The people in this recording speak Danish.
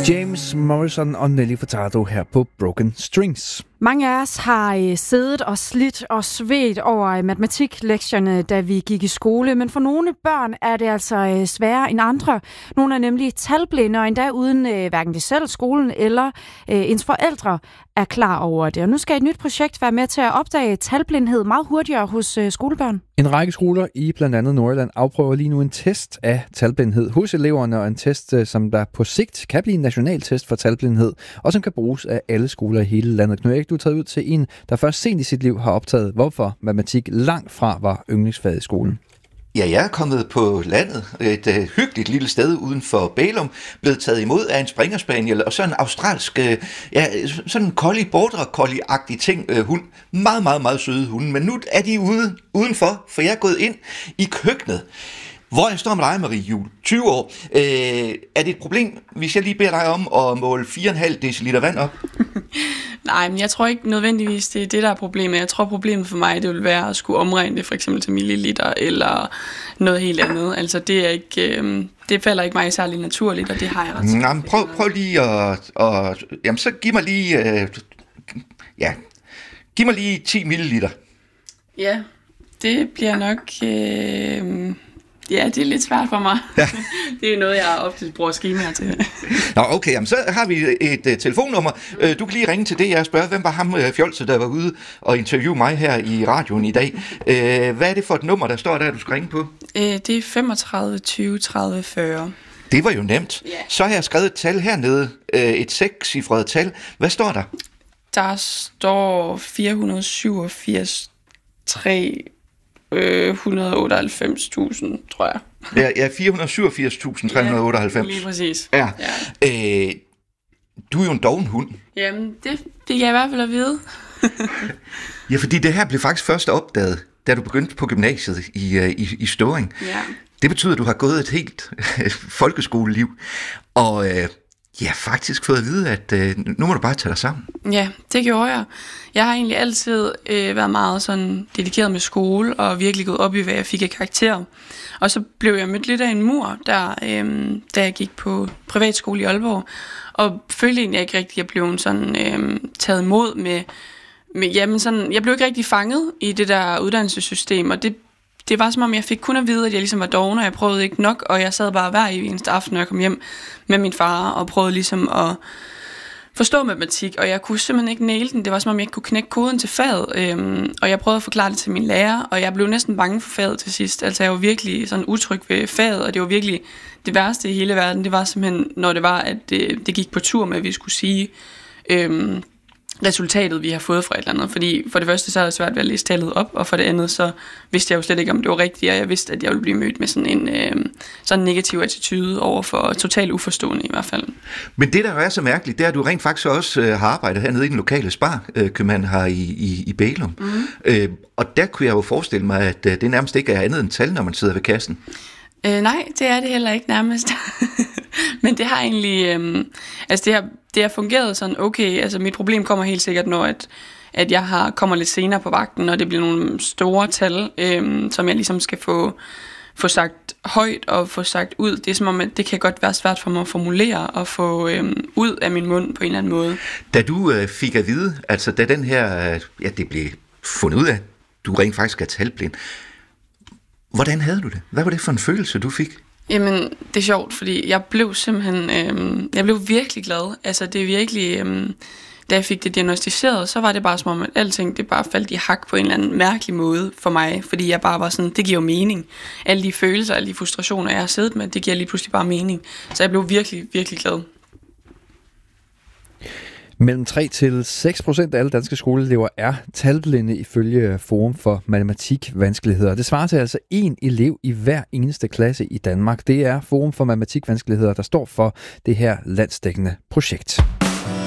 James Morrison og Nelly Furtado her på Broken Strings. Mange af os har siddet og slidt og svedt over matematiklektierne, da vi gik i skole, men for nogle børn er det altså sværere end andre. Nogle er nemlig talblinde, og endda uden hverken de selv, skolen eller ens forældre er klar over det. Og nu skal et nyt projekt være med til at opdage talblindhed meget hurtigere hos skolebørn. En række skoler i blandt andet Nordjylland afprøver lige nu en test af talblindhed hos eleverne, og en test, som der på sigt kan blive en national test for talblindhed, og som kan bruges af alle skoler i hele landet. Knud Erik, du er taget ud til en, der først sent i sit liv har optaget, hvorfor matematik langt fra var yndlingsfaget i skolen. Ja, jeg er kommet på landet, et hyggeligt lille sted uden for Bælum, blevet taget imod af en springerspaniel, og så en australsk, sådan en collie, border collie-agtig ting, hund. Meget, meget, meget søde hunde, men nu er de udenfor, for jeg er gået ind i køkkenet, hvor jeg står med dig, Marie Juhl, 20 år. Er det et problem, hvis jeg lige beder dig om at måle 4,5 deciliter vand op? Nej, men jeg tror ikke nødvendigvis, det er det, der er problemet. Jeg tror, problemet for mig, det vil være at skulle omregne det for eksempel til milliliter eller noget helt andet. Altså, det er ikke, det falder ikke mig særlig naturligt, og det har jeg ret. Nej, men prøv lige at jamen, så giv mig lige, giv mig lige 10 milliliter. Ja, det bliver nok... Ja, det er lidt svært for mig. Ja. Det er noget, jeg ofte bruger skemaer til. Nå, okay, jamen, så har vi et telefonnummer. Du kan lige ringe til det, jeg spørger, hvem var ham fjolse, der var ude og interviewe mig her i radioen i dag. Hvad er det for et nummer, der står der, du skal ringe på? Det er 35 20 30 40. Det var jo nemt. Yeah. Så har jeg skrevet et tal hernede, et 6-cifret tal. Hvad står der? Der står 487 3 198.000, tror jeg. Ja, 487.398. Lige præcis. Ja. Du er jo en doven hund. Jamen, det kan jeg i hvert fald at vide. Ja, fordi det her blev faktisk først opdaget, da du begyndte på gymnasiet i Støvring. Ja. Det betyder, at du har gået et helt folkeskoleliv, og faktisk fået at vide, at nu må du bare tage dig sammen. Ja, det gjorde jeg. Jeg har egentlig altid været meget sådan dedikeret med skole, og virkelig gået op i, hvad jeg fik af karakter. Og så blev jeg mødt lidt af en mur, da jeg gik på privatskole i Aalborg, og følte egentlig ikke rigtig, at jeg blev sådan taget imod med jamen sådan, jeg blev ikke rigtig fanget i det der uddannelsessystem, og det var som om, jeg fik kun at vide, at jeg ligesom var doven, og jeg prøvede ikke nok, og jeg sad bare hver eneste aften, når jeg kom hjem med min far, og prøvede ligesom at forstå matematik, og jeg kunne simpelthen ikke næle den. Det var som om, jeg ikke kunne knække koden til faget, og jeg prøvede at forklare det til min lærer, og jeg blev næsten bange for faget til sidst. Altså, jeg var virkelig sådan utryg ved faget, og det var virkelig det værste i hele verden. Det var simpelthen, når det var, at det gik på tur med, at vi skulle sige resultatet, vi har fået fra et eller andet. Fordi for det første, så er det svært ved at læse tallet op, og for det andet, så vidste jeg jo slet ikke, om det var rigtigt, og jeg vidste, at jeg ville blive mødt med sådan en sådan negativ attitude over for totalt uforstående i hvert fald. Men det, der er så mærkeligt, det er, at du rent faktisk også har arbejdet hernede i den lokale sparkøbmand her i Bælum. Mm-hmm. Og der kunne jeg jo forestille mig, at det nærmest ikke er andet end tal, når man sidder ved kassen. Nej, det er det heller ikke nærmest. Men det har egentlig... det har fungeret sådan okay. Altså mit problem kommer helt sikkert, når at jeg kommer lidt senere på vagten, og det bliver nogle store tal, som jeg ligesom skal få sagt højt og få sagt ud. Det er som om, at det kan godt være svært for mig at formulere og få ud af min mund på en eller anden måde. Da du fik at vide, altså da den her... det blev fundet ud af, du rent faktisk er talblind. Hvordan havde du det? Hvad var det for en følelse, du fik? Jamen, det er sjovt, fordi jeg blev simpelthen... jeg blev virkelig glad. Altså, det er virkelig... da jeg fik det diagnosticeret, så var det bare som om, at alting det bare faldt i hak på en eller anden mærkelig måde for mig. Fordi jeg bare var sådan, det giver jo mening. Alle de følelser, alle de frustrationer, jeg har siddet med, det giver lige pludselig bare mening. Så jeg blev virkelig, virkelig glad. Mellem 3-6% af alle danske skoleelever er talblinde ifølge Forum for Matematikvanskeligheder. Det svarer til altså 1 elev i hver eneste klasse i Danmark. Det er Forum for Matematikvanskeligheder, der står for det her landsdækkende projekt.